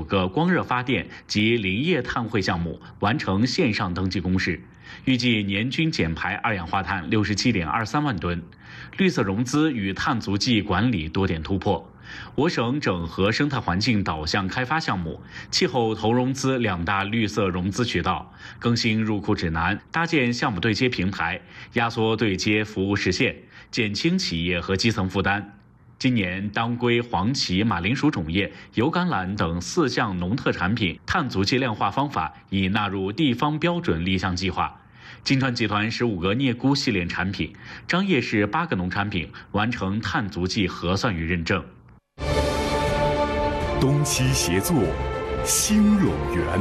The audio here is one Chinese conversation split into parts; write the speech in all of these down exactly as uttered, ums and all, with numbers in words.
个光热发电及林业碳汇项目完成线上登记公示，预计年均减排二氧化碳六十七点二三万吨。绿色融资与碳足迹管理多点突破。我省整合生态环境导向开发项目、气候投融资两大绿色融资渠道，更新入库指南，搭建项目对接平台，压缩对接服务时限，减轻企业和基层负担。今年，当归、黄芪、马铃薯种业、油甘蓝等四项农特产品碳足迹量化方法已纳入地方标准立项计划。金川集团十五个镍钴系列产品，张掖市八个农产品完成碳足迹核算与认证。 东西协作，兴陇源。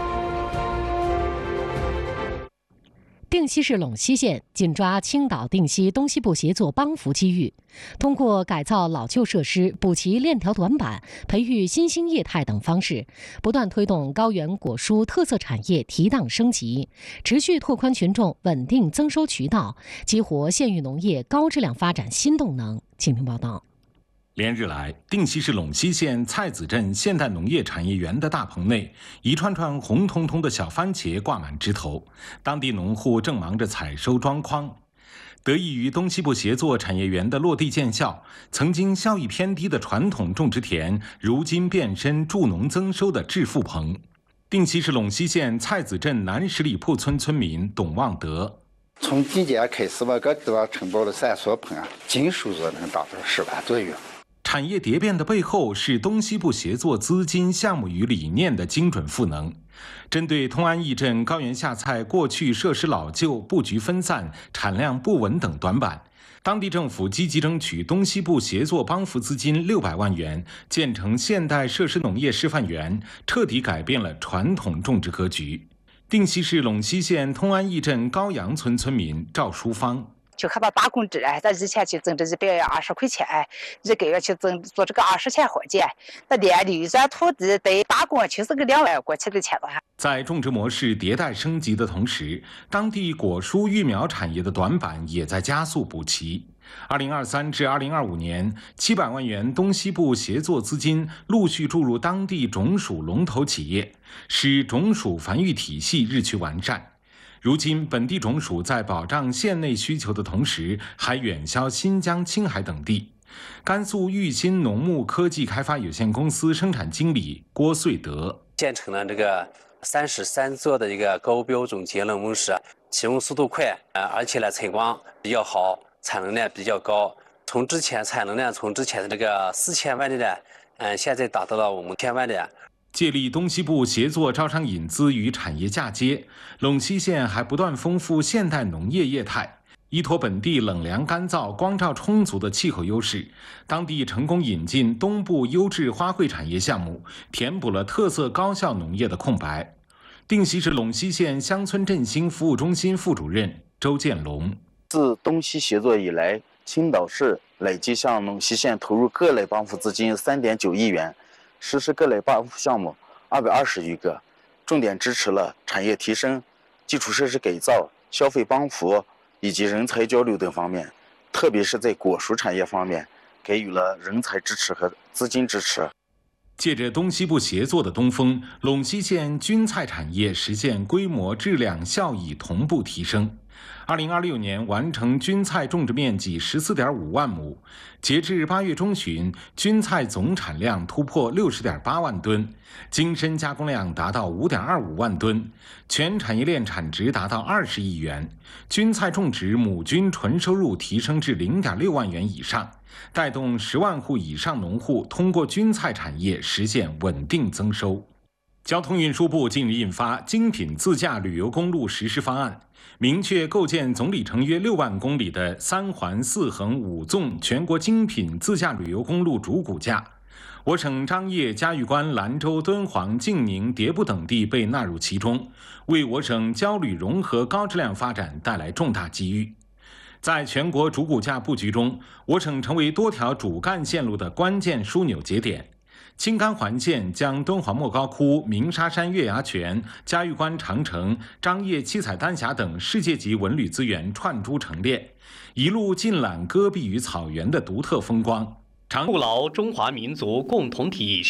定西市陇西县紧抓青岛定西东西部协作帮扶机遇，通过改造老旧设施、补齐链条短板、培育新兴业态等方式，不断推动高原果蔬特色产业提档升级，持续拓宽群众稳定增收渠道，激活县域农业高质量发展新动能。请听报道。 连日来，定西市陇西县蔡子镇现代农业产业园的大棚内，一串串红彤彤的小番茄挂满枝头，当地农户正忙着采收装筐。得益于东西部协作产业园的落地见效，曾经效益偏低的传统种植田，如今变身助农增收的致富棚。定西市陇西县蔡子镇南十里铺村村民董望德。 从今年开始，我个都要承包了三所棚啊，净收入能达到十万左右。 产业蝶变的背后是东西部协作资金、项目与理念的精准赋能。针对通安驿镇高原下菜过去设施老旧、布局分散、产量不稳等短板，当地政府积极争取东西部协作帮扶资金六百万元，建成现代设施农业示范园，彻底改变了传统种植格局。定西市陇西县通安驿镇高阳村村民赵淑芳。 就看到打工者，咱以前去挣这一百二十块钱，一个月去挣做这个二十钱活计，那连绿转土地对打工就是个两万过去的钱了。 在种植模式迭代升级的同时，当地果蔬育苗产业的短板也在加速补齐。二零二三至二零二五年，七百万元东西部协作资金陆续注入当地种属龙头企业，使种属繁育体系日趋完善。如今，本地种属在保障县内需求的同时，还远销新疆、青海等地。甘肃玉鑫农牧科技开发有限公司生产经理郭穗德， 建成了这个三十三座的一个高标准节能温室，启用速度快，呃，而且呢采光比较好，产能量比较高。从之前产能量从之前的这个四千万的呢，嗯，现在达到了五千万的。 借力东西部协作招商引资与产业嫁接，陇西县还不断丰富现代农业业态。依托本地冷凉干燥、光照充足的气候优势，当地成功引进东部优质花卉产业项目，填补了特色高效农业的空白。定西市陇西县乡村振兴服务中心副主任周建龙： 自东西协作以来，青岛市累计向陇西县投入各类帮扶资金三点九亿元。实施各类帮扶项目二百二十余个，重点支持了产业提升、基础设施改造、消费帮扶以及人才交流等方面，特别是在果蔬产业方面，给予了人才支持和资金支持。 借着东西部协作的东风，陇西县菌菜产业实现规模、质量、效益同步提升。二零二六年完成菌菜种植面积十四点五万亩，截至八月中旬，菌菜总产量突破六十点八万吨，精深加工量达到五点二五万吨，全产业链产值达到二十亿元，菌菜种植亩均纯收入提升至零点六万元以上，带动十万户以上农户通过菌菜产业实现稳定增收。交通运输部近日印发精品自驾旅游公路实施方案，明确构建总里程约六万公里的三环四横五纵全国精品自驾旅游公路主骨架。我省张掖、嘉峪关、兰州、敦煌、晋宁、迭部等地被纳入其中，为我省交旅融合高质量发展带来重大机遇。在全国主骨架布局中，我省成为多条主干线路的关键枢纽节点。青甘环线将敦煌莫高窟、鸣沙山月牙泉、嘉峪关长城、张掖七彩丹霞等世界级文旅资源串珠成列，一路尽览戈壁与草原的独特风光， 常不牢中华民族共同体意识，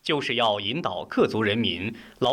就是要引导各族人民牢